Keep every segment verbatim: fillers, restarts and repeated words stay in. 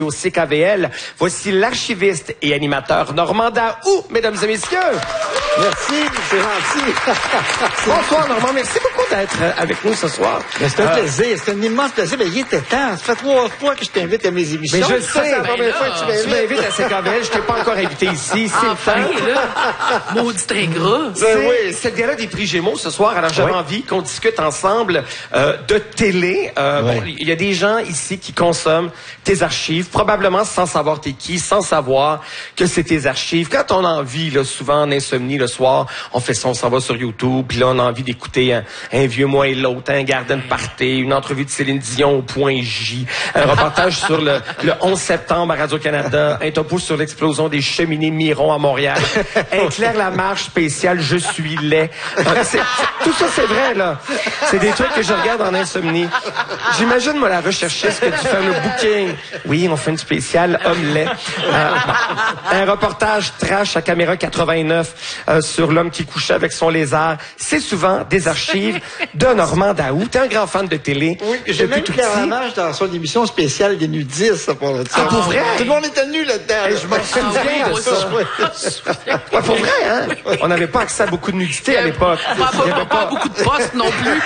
au C K V L. Voici l'archiviste et animateur Normand Daou, mesdames et messieurs. Merci, c'est gentil. Bonsoir Normand, merci beaucoup d'être avec nous ce soir. C'est un euh, plaisir, c'est un immense plaisir. Mais il était temps, ça fait trois fois que je t'invite à mes émissions. Mais je le sais, c'est la première fois que tu m'invites. Tu m'invites à C K V L, je t'ai pas encore invité ici, c'est enfin, le temps. là, maudit ingrat. C'est oui, c'est le gala des prix Gémeaux ce soir, alors j'avais oui. envie qu'on discute ensemble euh, de télé. Euh, oui. Bon, il y a des gens ici qui consomment tes archives, probablement sans savoir t'es qui, sans savoir que c'est tes archives. Quand on a envie, là, souvent en insomnie le soir, on fait ça, on s'en va sur YouTube, puis là on a envie d'écouter un, un vieux moi et l'autre, un Garden Party, une entrevue de Céline Dion au Point J, un reportage sur le, le onze septembre à Radio-Canada, un topo sur l'explosion des cheminées Miron à Montréal, un Claire Lamarche spécial Je suis laid. C'est, tout ça c'est vrai là. C'est des trucs que je regarde en insomnie. J'imagine moi la recherchiste que tu fais un booking. Oui, on fait une spéciale homme laid. Euh, un reportage trash à caméra quatre-vingt-neuf euh, sur l'homme qui couchait avec son lézard. C'est souvent des archives de Normand Daou. T'es un grand fan de télé. Oui, j'ai même tout Claire Lamarche dans son émission spéciale des nudistes, ça pour le Ah, pour vrai? Tout le monde était nu là-dedans. Hey, je me souviens de ça. Ouais, pour vrai, hein? On n'avait pas accès à beaucoup de nudité à l'époque. Pas, pas, pas, pas beaucoup de postes non plus.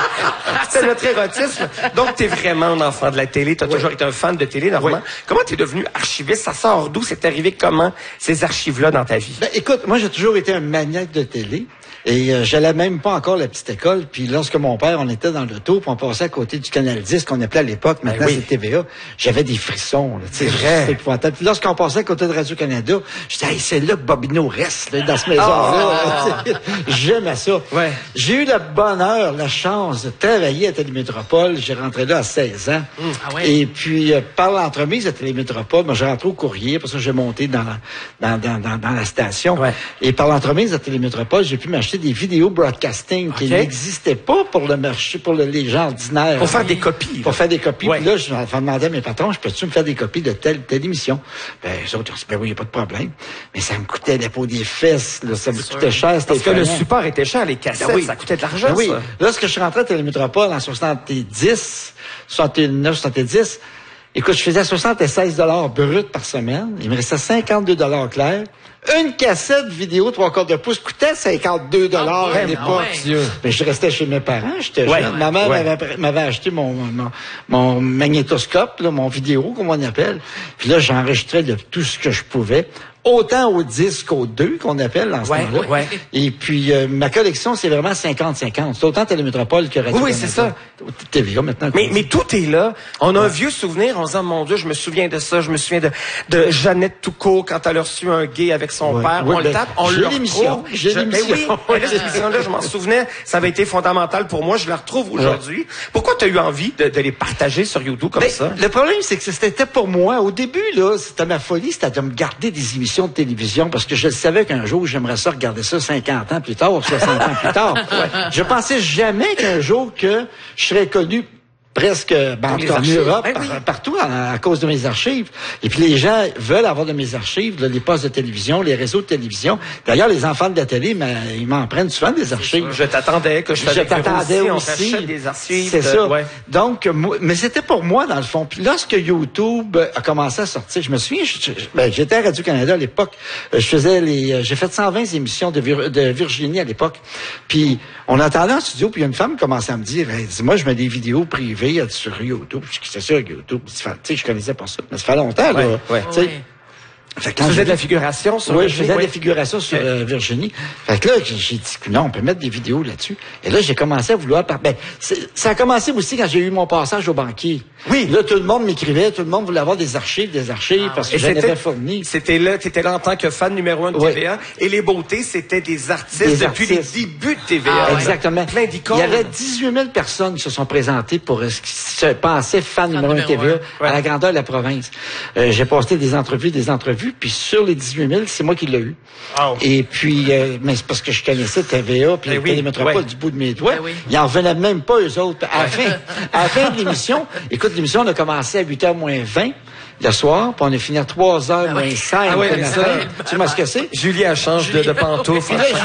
C'est notre érotisme. Donc, t'es vraiment un enfant de la télé. T'as oui. toujours été un fan de télé, Normand. Oui. Comment t'es devenu archiviste? Ça sort d'où? C'est arrivé comment, ces archives-là, dans ta vie? Ben, écoute, moi, j'ai toujours été un maniaque de télé. Et euh, j'allais même pas encore à la petite école. Puis lorsque mon père, on était dans l'auto, puis on passait à côté du Canal dix, qu'on appelait à l'époque, maintenant ben oui. c'est T V A, j'avais des frissons. C'est vrai. C'est épouvantable. Puis lorsqu'on passait à côté de Radio-Canada, je disais, hey, c'est là que Bobino reste, là, dans cette maison-là. Oh! J'aimais ça. Ouais. J'ai eu le bonheur, la chance de travailler à Télémétropole. J'ai rentré là à seize ans. Mmh. Ah ouais. Et puis, euh, par l'entremise à Télémétropole, moi, j'ai rentré au courrier, parce que j'ai monté dans, dans, dans, dans, dans la station. Ouais. Et par l'entremise à Télémétropole, j'ai pu m'acheter des vidéos broadcasting okay. qui n'existaient pas pour le marché, pour le, les gens ordinaires. Pour faire des copies. Pour là. faire des copies. Ouais. Puis là, je demandais à mes patrons, je peux-tu me faire des copies de telle, telle émission? Ben, les autres, ben oui, il n'y a pas de problème. Mais ça me coûtait la peau des fesses, là, ça me sûr. coûtait cher. Parce que le support était cher, les cassettes, ben oui. ça coûtait de l'argent, ben oui. ça. Lorsque je suis rentré à Télémétropole en soixante-dix, soixante-neuf, soixante-dix, écoute, je faisais soixante-seize dollars bruts par semaine. Il me restait cinquante-deux dollars clairs. Une cassette vidéo trois quarts de pouce coûtait cinquante-deux dollars ah, ouais, à l'époque. Ouais. Mais je restais chez mes parents, j'étais ouais, jeune. Ma mère ouais. m'avait, m'avait acheté mon, mon, mon magnétoscope, là, mon vidéo, comme on appelle. Puis là, j'enregistrais de tout ce que je pouvais. Autant au disque qu'au deux, qu'on appelle dans ce ouais, temps-là. Ouais. Et puis, euh, ma collection, c'est vraiment cinquante cinquante. C'est autant Télémétropole que Radio-Canada. Oui, c'est ça. T V A maintenant. Mais, mais tout est là. On a ouais. un vieux souvenir en disant, mon Dieu, je me souviens de ça. Je me souviens de, de Jeannette Toucault quand elle a reçu un gay avec son ouais. père. Oui, on ben, le tape, on le retrouve. J'ai je, l'émission. Ben oui, là, cette émission-là, je m'en souvenais. Ça avait été fondamental pour moi. Je la retrouve aujourd'hui. Ouais. Pourquoi tu as eu envie de, de les partager sur YouTube comme ben, ça? Le problème, c'est que c'était pour moi. Au début, là, c'était ma folie, c'était de me garder des émissions de télévision. Parce que je savais qu'un jour, j'aimerais ça regarder ça cinquante ans plus tard, soixante ans plus tard. Ouais. Je pensais jamais qu'un jour que je serais connu presque ben, en Europe, ben oui. par, partout à, à cause de mes archives. Et puis les gens veulent avoir de mes archives, là, les postes de télévision, les réseaux de télévision. D'ailleurs, les enfants de la télé, mais, ils m'en prennent souvent des archives. Je t'attendais que je Je t'attendais aussi. On des archives. C'est de, ça. Ouais. Donc, moi, mais c'était pour moi, dans le fond. Puis lorsque YouTube a commencé à sortir, je me souviens, je, je, ben, j'étais à Radio-Canada à l'époque. Je faisais les, j'ai fait cent vingt émissions de, Vir, de Virginie à l'époque. Puis on entendait en studio, puis une femme commençait à me dire, hey, moi, je mets des vidéos privées sur YouTube. Je disais ça, YouTube. Tu sais, je connaissais pas ça. Mais ça fait longtemps, là. Ouais, ouais. Fait que tu faisais de la figuration sur Oui, je faisais de la figuration sur euh, Virginie. Fait que là, j'ai dit que non, on peut mettre des vidéos là-dessus. Et là, j'ai commencé à vouloir... Par... Ben, ça a commencé aussi quand j'ai eu mon passage au banquier. Oui. Là, tout le monde m'écrivait, tout le monde voulait avoir des archives, des archives, ah, parce que j'en avais fourni. C'était là, t'étais là en tant que fan numéro un de oui. T V A. Et les beautés, c'était des artistes des depuis artistes. les débuts de T V A. Ah, exactement. Plein d'icônes. Il y avait dix-huit mille personnes qui se sont présentées pour ce qui se pensait fan numéro un de T V A ouais. à la grandeur de la province. Euh, j'ai posté des entrevues, des entrevues, puis sur les dix-huit mille, c'est moi qui l'ai eu. Oh. Et puis, euh, mais c'est parce que je connaissais T V A, puis ben oui, Télémétropole ouais. du bout de mes doigts. Ben oui. Ils en revenaient même pas, eux autres. À la fin, à la fin de l'émission, écoute, l'émission, on a commencé à huit heures moins vingt. Le soir, puis on a fini à trois heures ah moins oui. cinq. Ah oui, mais ça, tu sais ce que c'est? Julie, elle change de, de pantoufle. Là,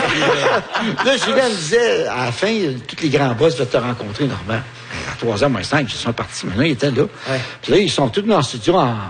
Julie, là, Julie, elle me disait, à la fin, tous les grands boss veulent te rencontrer, Normand. À trois heures moins cinq, ils sont partis. Maintenant, ils étaient là. Ouais. Puis là, ils sont tous dans le studio en,